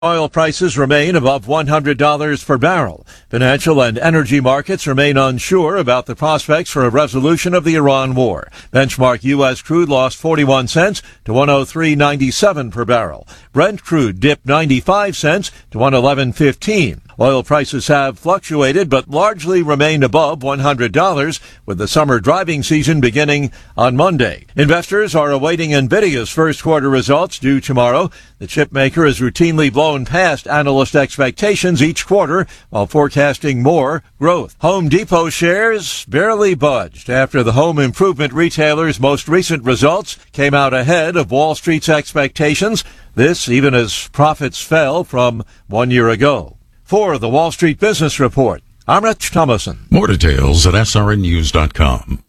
Oil prices remain above $100 per barrel. Financial and energy markets remain unsure about the prospects for a resolution of the Iran war. Benchmark U.S. crude lost 41 cents to 103.97 per barrel. Brent crude dipped 95 cents to 111.15. Oil prices have fluctuated but largely remained above $100, with the summer driving season beginning on Monday. Investors are awaiting NVIDIA's first quarter results due tomorrow. The chip maker has routinely blown past analyst expectations each quarter while forecasting more growth. Home Depot shares barely budged after the home improvement retailer's most recent results came out ahead of Wall Street's expectations. This even as profits fell from 1 year ago. For the Wall Street Business Report, I'm Rich Thomason. More details at srnnews.com.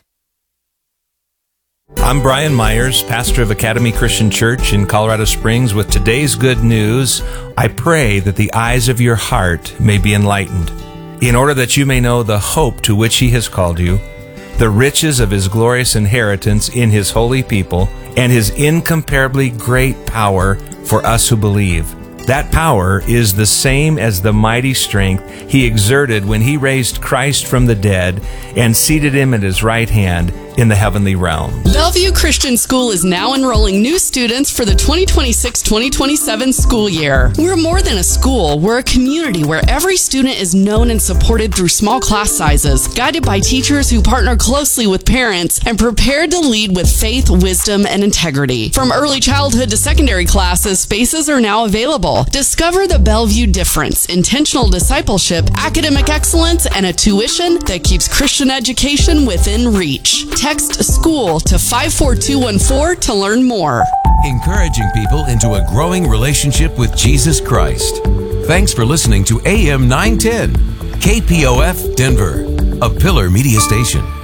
I'm Brian Myers, pastor of Academy Christian Church in Colorado Springs, with today's good news. I pray that the eyes of your heart may be enlightened, in order that you may know the hope to which He has called you, the riches of His glorious inheritance in His holy people, and His incomparably great power for us who believe. That power is the same as the mighty strength He exerted when He raised Christ from the dead and seated Him at His right hand in the heavenly realms. Bellevue Christian School is now enrolling new students for the 2026-2027 school year. We're more than a school. We're a community where every student is known and supported through small class sizes, guided by teachers who partner closely with parents and prepared to lead with faith, wisdom, and integrity. From early childhood to secondary classes, spaces are now available. Discover the Bellevue difference: intentional discipleship, academic excellence, and a tuition that keeps Christian education within reach. Text SCHOOL to 54214 to learn more. Encouraging people into a growing relationship with Jesus Christ. Thanks for listening to AM 910, KPOF Denver, a Pillar Media Station.